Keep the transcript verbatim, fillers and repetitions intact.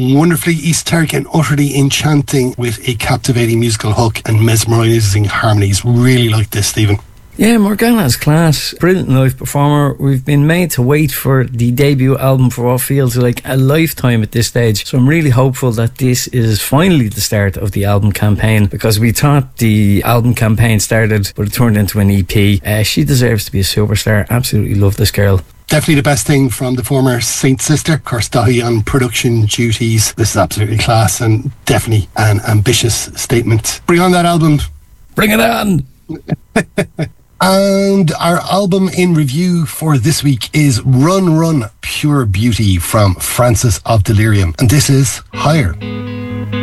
wonderfully esoteric and utterly enchanting with a captivating musical hook and mesmerising harmonies. Really like this, Stephen. Yeah, Morgana's class. Brilliant live performer. We've been made to wait for the debut album for what feels like a lifetime at this stage. So I'm really hopeful that this is finally the start of the album campaign, because we thought the album campaign started, but it turned into an E P. Uh, she deserves to be a superstar. Absolutely love this girl. Definitely the best thing from the former Saint Sister, Kirstahi, on production duties. This is absolutely class and definitely an ambitious statement. Bring on that album. Bring it on. And our album in review for this week is Run Run Pure Beauty from Francis of Delirium. And this is Higher.